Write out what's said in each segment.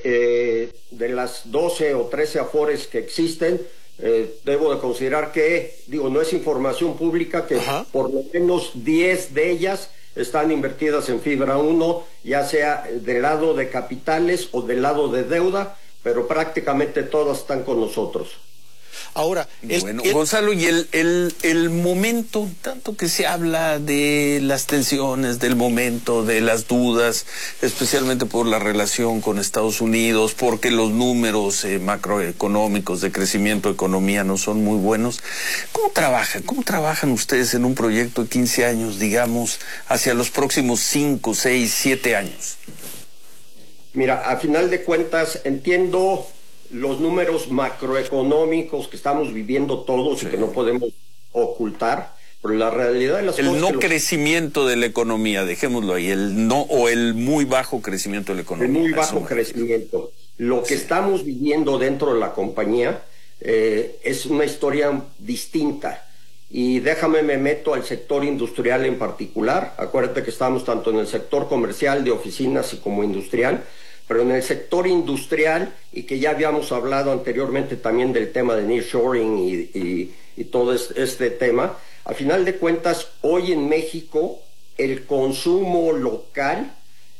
de las 12 o 13 afores que existen, debo de considerar que, no es información pública, que por lo menos 10 de ellas están invertidas en Fibra 1, ya sea del lado de capitales o del lado de deuda, pero prácticamente todas están con nosotros. Ahora, Gonzalo, y el momento, tanto que se habla de las tensiones, del momento, de las dudas, especialmente por la relación con Estados Unidos, porque los números macroeconómicos de crecimiento de economía no son muy buenos. ¿Cómo trabajan? ¿Cómo trabajan ustedes en un proyecto de 15 años, digamos, hacia los próximos 5, 6, 7 años? Mira, a final de cuentas, entiendo los números macroeconómicos que estamos viviendo todos y que no podemos ocultar, pero la realidad de las cosas... El no crecimiento de la economía, dejémoslo ahí, el muy bajo crecimiento de la economía. El muy bajo crecimiento. Lo que estamos viviendo dentro de la compañía es una historia distinta. Y déjame, me meto al sector industrial en particular. Acuérdate que estamos tanto en el sector comercial, de oficinas y como industrial, pero en el sector industrial, y que ya habíamos hablado anteriormente también del tema de nearshoring y todo este tema, al final de cuentas, hoy en México, el consumo local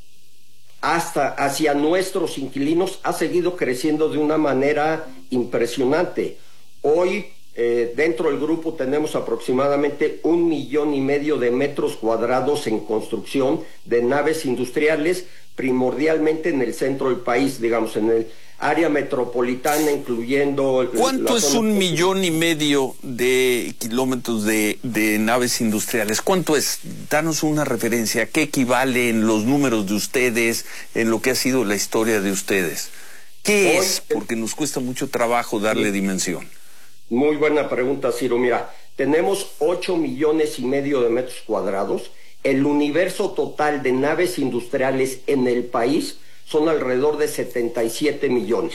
hacia nuestros inquilinos ha seguido creciendo de una manera impresionante. Hoy, dentro del grupo tenemos aproximadamente 1,5 millones de metros cuadrados en construcción de naves industriales, primordialmente en el centro del país, digamos, en el área metropolitana, incluyendo... ¿Cuánto es 1,5 millones de kilómetros de naves industriales? ¿Cuánto es? Danos una referencia. ¿Qué equivale en los números de ustedes, en lo que ha sido la historia de ustedes? ¿Qué es? Porque nos cuesta mucho trabajo darle dimensión. Muy buena pregunta, Ciro. Mira, tenemos 8,5 millones de metros cuadrados. El universo total de naves industriales en el país son alrededor de 77 millones.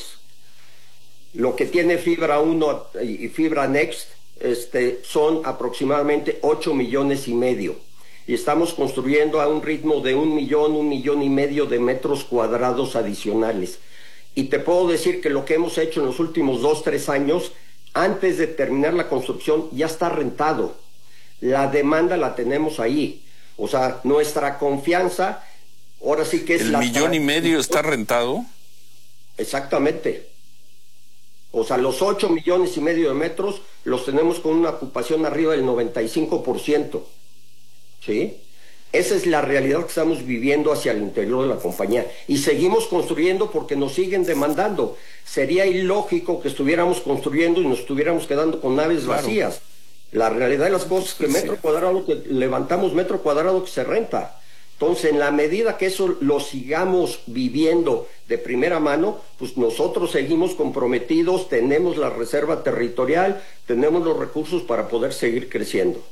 Lo que tiene Fibra 1 y Fibra Next son aproximadamente 8,5 millones. Y estamos construyendo a un ritmo de 1 millón, 1,5 millones de metros cuadrados adicionales. Y te puedo decir que lo que hemos hecho en los últimos 2, 3 años, antes de terminar la construcción, ya está rentado. La demanda la tenemos ahí. O sea, nuestra confianza, ahora sí que es ¿El 1,5 millones está rentado? Exactamente. O sea, los 8,5 millones de metros los tenemos con una ocupación arriba del 95%. ¿Sí? Esa es la realidad que estamos viviendo hacia el interior de la compañía. Y seguimos construyendo porque nos siguen demandando. Sería ilógico que estuviéramos construyendo y nos estuviéramos quedando con naves vacías. La realidad de las cosas es que metro cuadrado que levantamos, metro cuadrado que se renta. Entonces, en la medida que eso lo sigamos viviendo de primera mano, pues nosotros seguimos comprometidos, tenemos la reserva territorial, tenemos los recursos para poder seguir creciendo.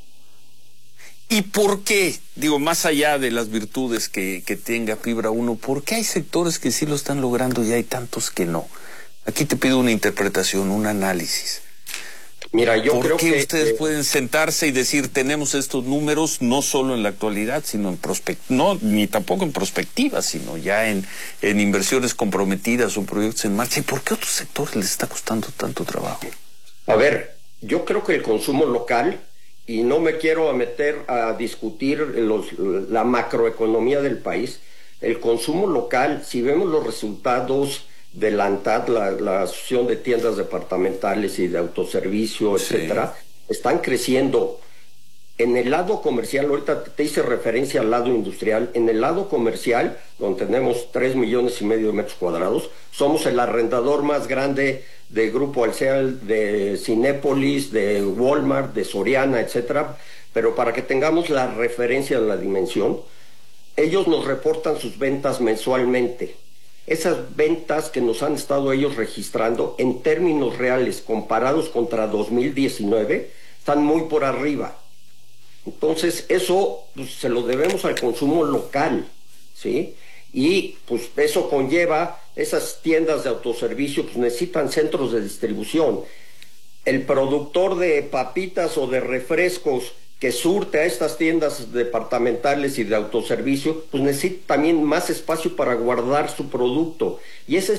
¿Y por qué? Digo, más allá de las virtudes que tenga Fibra 1, ¿por qué hay sectores que sí lo están logrando y hay tantos que no? Aquí te pido una interpretación, un análisis. Mira, yo creo que... ¿Por qué ustedes pueden sentarse y decir, tenemos estos números, no solo en la actualidad, sino en ni tampoco en prospectiva, sino ya en inversiones comprometidas o proyectos en marcha? ¿Y por qué a otros sectores les está costando tanto trabajo? A ver, yo creo que el consumo local, y no me quiero meter a discutir la macroeconomía del país, el consumo local, si vemos los resultados de la ANTAD, la Asociación de Tiendas Departamentales y de Autoservicio, etcétera, están creciendo. En el lado comercial, ahorita te hice referencia al lado industrial, en el lado comercial, donde tenemos 3,5 millones de metros cuadrados, somos el arrendador más grande de Grupo Alsea, de Cinépolis, de Walmart, de Soriana, etcétera. Pero para que tengamos la referencia de la dimensión, ellos nos reportan sus ventas mensualmente. Esas ventas que nos han estado ellos registrando en términos reales comparados contra 2019 están muy por arriba. Entonces eso pues, se lo debemos al consumo local, ¿sí? Y pues eso conlleva, esas tiendas de autoservicio pues necesitan centros de distribución. El productor de papitas o de refrescos que surte a estas tiendas departamentales y de autoservicio, pues necesita también más espacio para guardar su producto. Y esa es